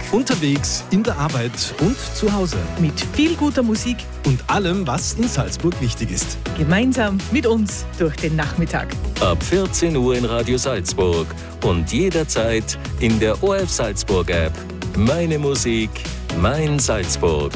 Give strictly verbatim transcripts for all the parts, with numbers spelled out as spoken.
Unterwegs, in der Arbeit und zu Hause. Mit viel guter Musik Und allem, was in Salzburg wichtig ist. gemeinsam mit uns durch den Nachmittag. Ab vierzehn Uhr in Radio Salzburg und jederzeit in der O R F Salzburg App. Meine Musik, mein Salzburg.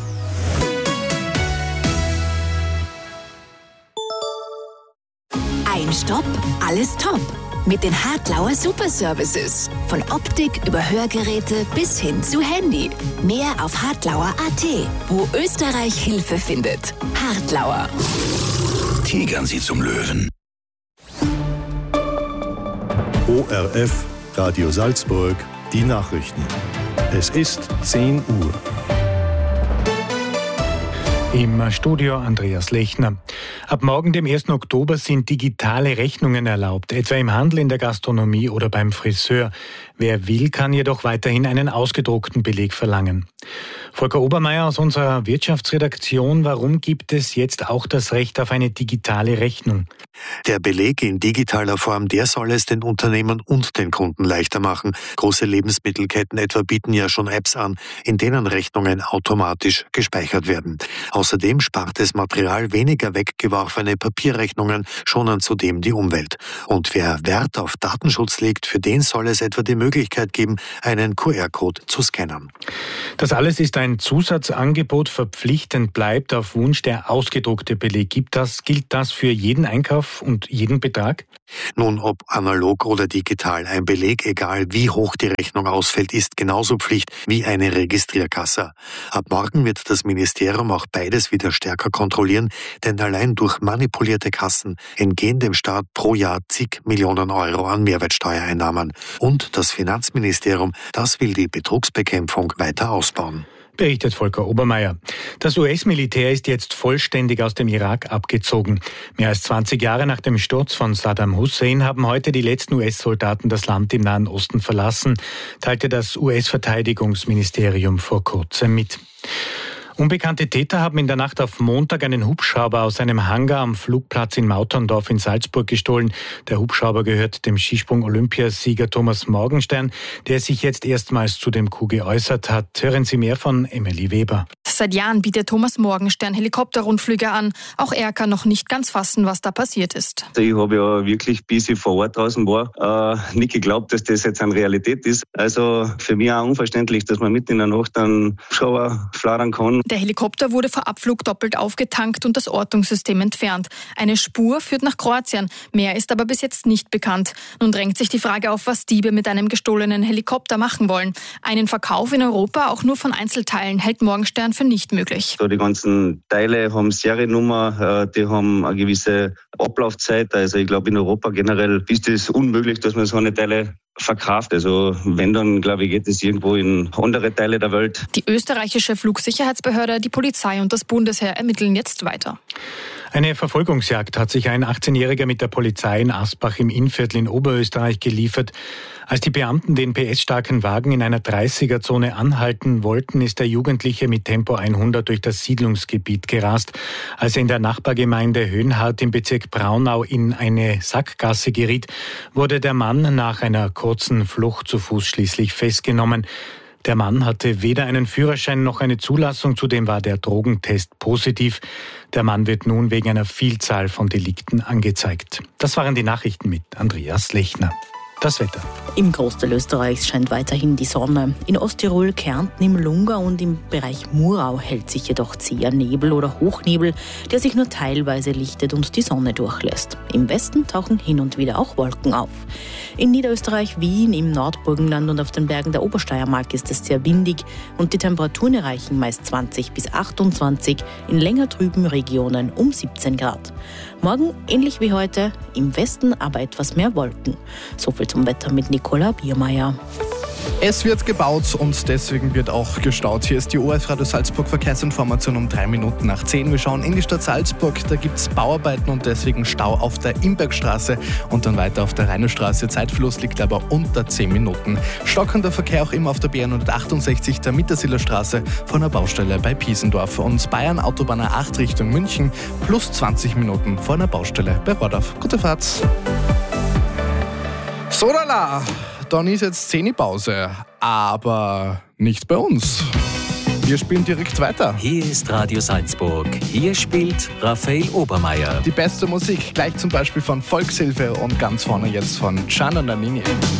Ein Stopp, alles top. Mit den Hartlauer Superservices. Von Optik über Hörgeräte bis hin zu Handy. Mehr auf hartlauer punkt a t, wo Österreich Hilfe findet. Hartlauer. Tigern Sie zum Löwen. O R F, Radio Salzburg, die Nachrichten. Es ist zehn Uhr. Im Studio Andreas Lechner. Ab morgen, dem ersten Oktober, sind digitale Rechnungen erlaubt, etwa im Handel, in der Gastronomie oder beim Friseur. Wer will, kann jedoch weiterhin einen ausgedruckten Beleg verlangen. Volker Obermeier aus unserer Wirtschaftsredaktion, warum gibt es jetzt auch das Recht auf eine digitale Rechnung? Der Beleg in digitaler Form, der soll es den Unternehmen und den Kunden leichter machen. Große Lebensmittelketten etwa bieten ja schon Apps an, in denen Rechnungen automatisch gespeichert werden. Außerdem spart es Material, weniger weggeworfene Papierrechnungen schonen zudem die Umwelt. Und wer Wert auf Datenschutz legt, für den soll es etwa die Möglichkeit geben, einen Q R-Code zu scannen. Das alles ist ein Zusatzangebot, verpflichtend bleibt auf Wunsch der ausgedruckte Beleg. Gibt das, gilt das für jeden Einkauf und jeden Betrag? Nun, ob analog oder digital, ein Beleg, egal wie hoch die Rechnung ausfällt, ist genauso Pflicht wie eine Registrierkasse. Ab morgen wird das Ministerium auch beides wieder stärker kontrollieren, denn allein durch manipulierte Kassen entgehen dem Staat pro Jahr zig Millionen Euro an Mehrwertsteuereinnahmen. Und das Finanzministerium, das will die Betrugsbekämpfung weiter ausbauen. Berichtet Volker Obermeier. Das U S-Militär ist jetzt vollständig aus dem Irak abgezogen. Mehr als zwanzig Jahre nach dem Sturz von Saddam Hussein haben heute die letzten U S-Soldaten das Land im Nahen Osten verlassen, teilte das U S-Verteidigungsministerium vor kurzem mit. Unbekannte Täter haben in der Nacht auf Montag einen Hubschrauber aus einem Hangar am Flugplatz in Mauterndorf in Salzburg gestohlen. Der Hubschrauber gehört dem Skisprung-Olympiasieger Thomas Morgenstern, der sich jetzt erstmals zu dem Coup geäußert hat. Hören Sie mehr von Emily Weber. Seit Jahren bietet Thomas Morgenstern Helikopterrundflüge an. Auch er kann noch nicht ganz fassen, was da passiert ist. Ich habe ja wirklich, bis ich vor Ort draußen war, äh, nicht geglaubt, dass das jetzt eine Realität ist. Also für mich auch unverständlich, dass man mitten in der Nacht einen Hubschrauber flattern kann. Der Helikopter wurde vor Abflug doppelt aufgetankt und das Ortungssystem entfernt. Eine Spur führt nach Kroatien. Mehr ist aber bis jetzt nicht bekannt. Nun drängt sich die Frage auf, was Diebe mit einem gestohlenen Helikopter machen wollen. Einen Verkauf in Europa, auch nur von Einzelteilen, hält Morgenstern für nicht möglich. So, die ganzen Teile haben Seriennummer, die haben eine gewisse Ablaufzeit. Also ich glaube, in Europa generell ist es unmöglich, dass man so eine Teile verkauft. Also wenn, dann glaube ich, geht es irgendwo in andere Teile der Welt. Die österreichische Flugsicherheitsbehörde, die Polizei und das Bundesheer ermitteln jetzt weiter. Eine Verfolgungsjagd hat sich ein achtzehnjähriger mit der Polizei in Asbach im Innviertel in Oberösterreich geliefert. Als die Beamten den P S-starken Wagen in einer dreißiger-Zone anhalten wollten, ist der Jugendliche mit Tempo hundert durch das Siedlungsgebiet gerast. Als er in der Nachbargemeinde Höhenhardt im Bezirk Braunau in eine Sackgasse geriet, wurde der Mann nach einer kurzen Flucht zu Fuß schließlich festgenommen. Der Mann hatte weder einen Führerschein noch eine Zulassung, zudem war der Drogentest positiv. Der Mann wird nun wegen einer Vielzahl von Delikten angezeigt. Das waren die Nachrichten mit Andreas Lechner. Das Wetter. Im Großteil Österreichs scheint weiterhin die Sonne. In Osttirol, Kärnten, im Lungau und im Bereich Murau hält sich jedoch zäher Nebel oder Hochnebel, der sich nur teilweise lichtet und die Sonne durchlässt. Im Westen tauchen hin und wieder auch Wolken auf. In Niederösterreich, Wien, im Nordburgenland und auf den Bergen der Obersteiermark ist es sehr windig und die Temperaturen erreichen meist zwanzig bis achtundzwanzig, in länger trüben Regionen um siebzehn Grad. Morgen ähnlich wie heute, im Westen aber etwas mehr Wolken. So viel zum Wetter mit Nicola Biermeier. Es wird gebaut und deswegen wird auch gestaut. Hier ist die O R F Radio Salzburg Verkehrsinformation um drei Minuten nach zehn. Wir schauen in die Stadt Salzburg, da gibt es Bauarbeiten und deswegen Stau auf der Imbergstraße und dann weiter auf der Rheinerstraße. Zeitverlust liegt aber unter zehn Minuten. Stockender Verkehr auch immer auf der B hundertachtundsechzig, der Mittersiler Straße von der Baustelle bei Piesendorf. Und Bayern Autobahn A acht Richtung München plus zwanzig Minuten vor einer Baustelle bei Rodorf. Gute Fahrt. So lala. Dann ist jetzt zehn Uhr Pause. aber nicht bei uns. Wir spielen direkt weiter. Hier ist Radio Salzburg. Hier spielt Raphael Obermeier. Die beste Musik, gleich zum Beispiel von Volkshilfe und ganz vorne jetzt von Gianna Nannini.